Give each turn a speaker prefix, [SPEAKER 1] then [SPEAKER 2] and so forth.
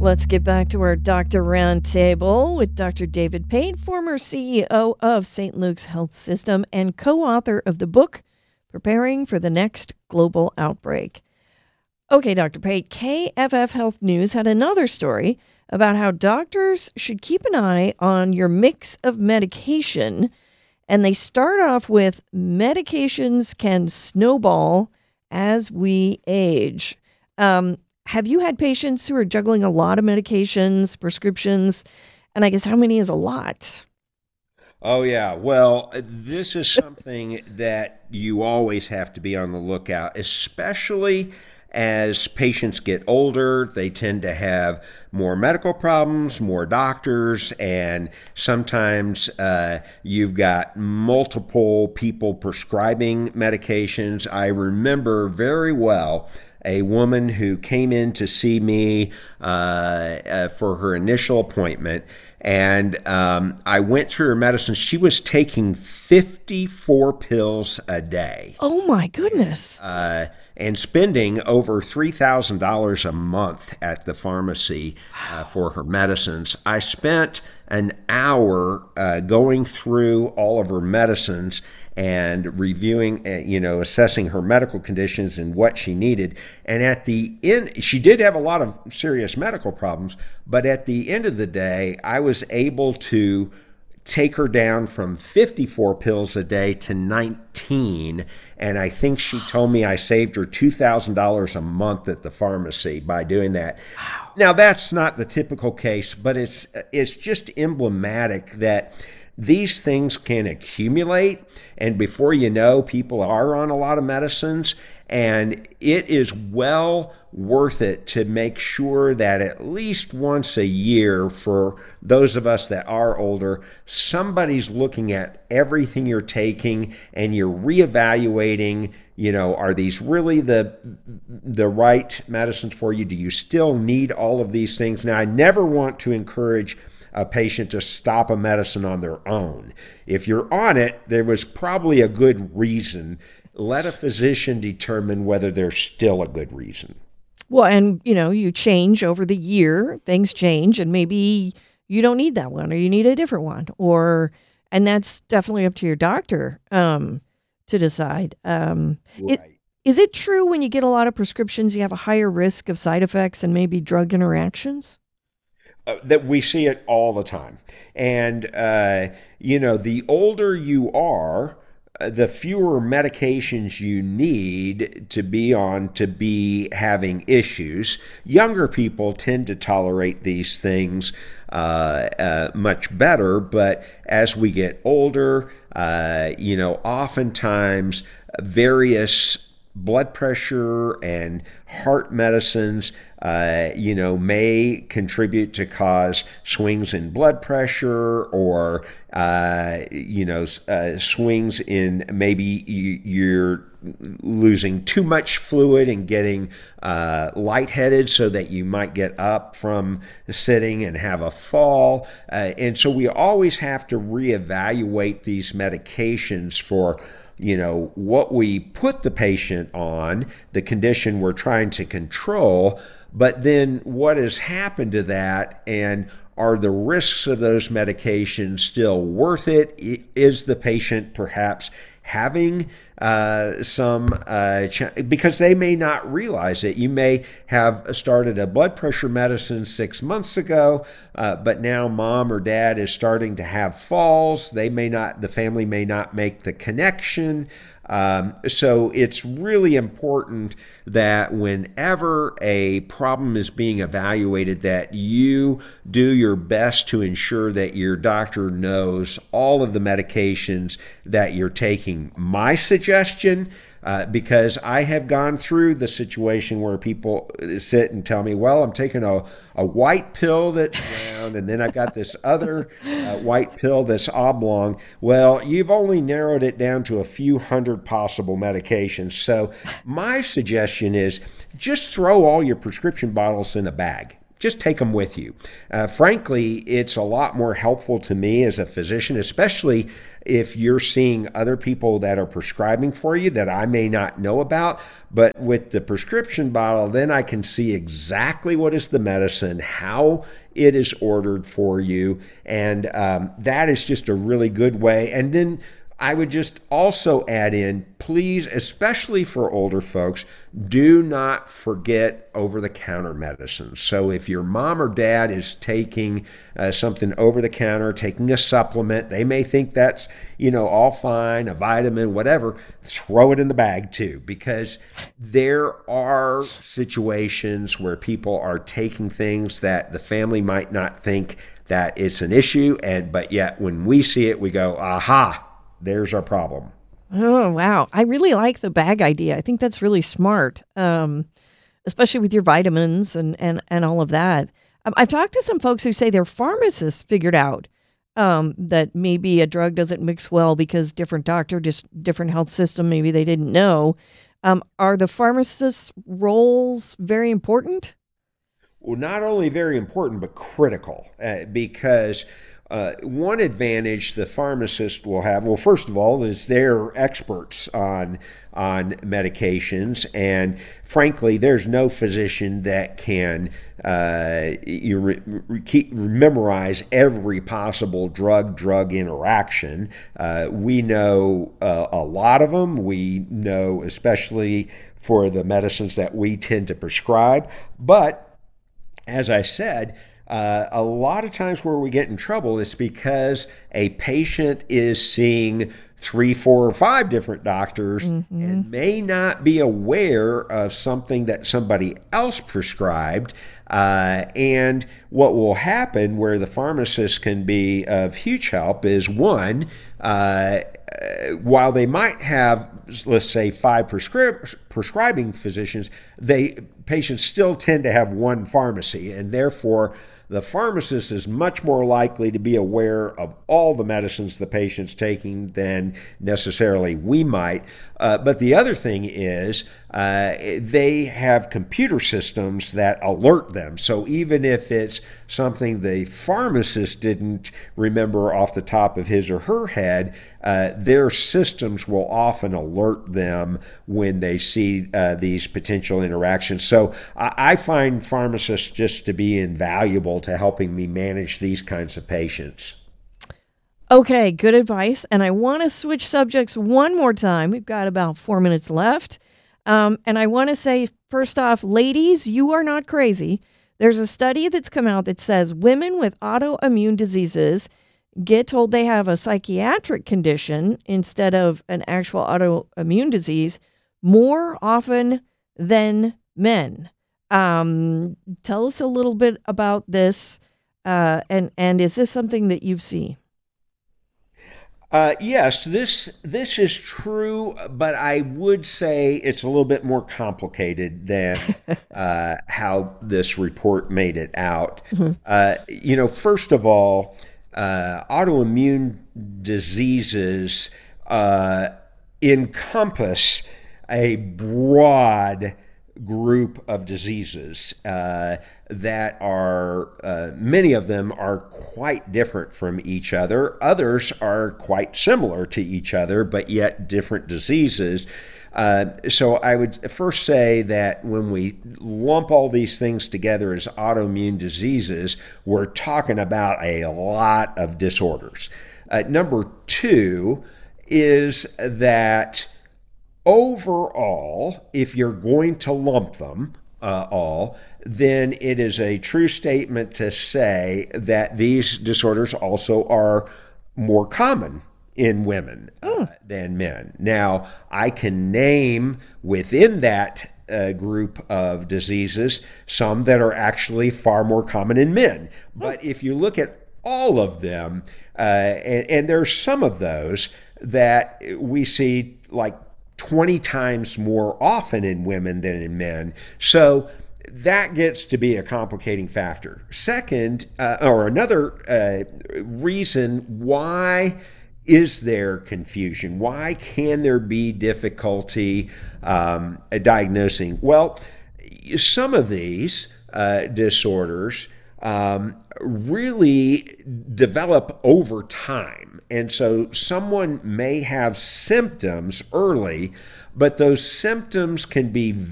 [SPEAKER 1] Let's get back to our Doctor Roundtable with Dr. David Pate, former CEO of St. Luke's Health System and co-author of the book, Preparing for the Next Global Outbreak. Okay, Dr. Pate, KFF Health News had another story about how doctors should keep an eye on your mix of medication. And they start off with medications can snowball as we age. Have you had patients who are juggling a lot of medications, prescriptions? And I guess how many is a lot?
[SPEAKER 2] Oh, yeah. Well, this is something that you always have to be on the lookout, especially as patients get older. They tend to have more medical problems, more doctors, and sometimes you've got multiple people prescribing medications. I remember very well a woman who came in to see me for her initial appointment. And I went through her medicine. She was taking 54 pills a day
[SPEAKER 1] Oh my goodness.
[SPEAKER 2] and spending over $3,000 a month at the pharmacy for her medicines. I spent an hour going through all of her medicines and reviewing, assessing her medical conditions and what she needed. And at the end, she did have a lot of serious medical problems, but at the end of the day, I was able to take her down from 54 pills a day to 19. And I think she told me I saved her $2,000 a month at the pharmacy by doing that. Now, that's not the typical case, but it's just emblematic that these things can accumulate, and before you know, people are on a lot of medicines, and it is well worth it to make sure that at least once a year, for those of us that are older, somebody's looking at everything you're taking and you're reevaluating, are these really the right medicines for you? Do you still need all of these things? Now, I never want to encourage a patient to stop a medicine on their own. If you're on it, there was probably a good reason. Let a physician determine whether there's still a good reason.
[SPEAKER 1] Well, and you change over the year, things change, and maybe you don't need that one or you need a different one. And that's definitely up to your doctor to decide.
[SPEAKER 2] Right.
[SPEAKER 1] Is it true when you get a lot of prescriptions, you have a higher risk of side effects and maybe drug interactions?
[SPEAKER 2] That we see it all the time. And, the older you are, the fewer medications you need to be on to be having issues. Younger people tend to tolerate these things much better, but as we get older, oftentimes various blood pressure and heart medicines, may contribute to cause swings in blood pressure or, swings in maybe you're losing too much fluid and getting lightheaded so that you might get up from sitting and have a fall. And so we always have to reevaluate these medications for what we put the patient on, the condition we're trying to control, but then what has happened to that, and are the risks of those medications still worth it? Is the patient perhaps having because they may not realize it. You may have started a blood pressure medicine 6 months ago, but now mom or dad is starting to have falls. The family may not make the connection. So it's really important that whenever a problem is being evaluated, that you do your best to ensure that your doctor knows all of the medications that you're taking. My suggestion, because I have gone through the situation where people sit and tell me, well, I'm taking a white pill that's round, and then I've got this other white pill that's oblong. Well, you've only narrowed it down to a few hundred possible medications. So my suggestion is just throw all your prescription bottles in a bag just take them with you. Frankly, it's a lot more helpful to me as a physician, especially if you're seeing other people that are prescribing for you that I may not know about. But with the prescription bottle, then I can see exactly what is the medicine, how it is ordered for you. And that is just a really good way. And then I would just also add in, please, especially for older folks, do not forget over-the-counter medicines. So if your mom or dad is taking something over-the-counter, taking a supplement, they may think that's, all fine, a vitamin, whatever, throw it in the bag too, because there are situations where people are taking things that the family might not think that it's an issue, but yet when we see it, we go, aha, there's our problem.
[SPEAKER 1] Oh, wow. I really like the bag idea. I think that's really smart, especially with your vitamins and all of that. I've talked to some folks who say their pharmacists figured out that maybe a drug doesn't mix well because different doctor, just different health system, maybe they didn't know. Are the pharmacists' roles very important?
[SPEAKER 2] Well, not only very important, but critical, because one advantage the pharmacist will have, well, first of all, is they're experts on medications, and frankly, there's no physician that can memorize every possible drug interaction. We know a lot of them. We know, especially for the medicines that we tend to prescribe, but as I said, a lot of times where we get in trouble is because a patient is seeing 3, 4, or 5 different doctors and may not be aware of something that somebody else prescribed. And what will happen where the pharmacist can be of huge help is, one, while they might have, let's say, 5 prescribing physicians, patients still tend to have one pharmacy, and therefore the pharmacist is much more likely to be aware of all the medicines the patient's taking than necessarily we might. But the other thing is they have computer systems that alert them. So even if it's something the pharmacist didn't remember off the top of his or her head, their systems will often alert them when they see these potential interactions. So I find pharmacists just to be invaluable to helping me manage these kinds of patients.
[SPEAKER 1] Okay, good advice. And I want to switch subjects one more time. We've got about 4 minutes left. And I want to say, first off, ladies, you are not crazy. There's a study that's come out that says women with autoimmune diseases get told they have a psychiatric condition instead of an actual autoimmune disease more often than men. Tell us a little bit about this, and is this something that you've seen?
[SPEAKER 2] Yes, this is true, but I would say it's a little bit more complicated than how this report made it out. First of all, autoimmune diseases encompass a broad group of diseases that are, many of them are quite different from each other. Others are quite similar to each other, but yet different diseases. So I would first say that when we lump all these things together as autoimmune diseases, we're talking about a lot of disorders. Number 2 is that overall, if you're going to lump them all, then it is a true statement to say that these disorders also are more common in women than men. Now, I can name within that group of diseases some that are actually far more common in men. But if you look at all of them, and there's some of those that we see like 20 times more often in women than in men. So that gets to be a complicating factor. Second, or another reason why is there confusion? Why can there be difficulty diagnosing? Well, some of these disorders really develop over time. And so someone may have symptoms early, but those symptoms can be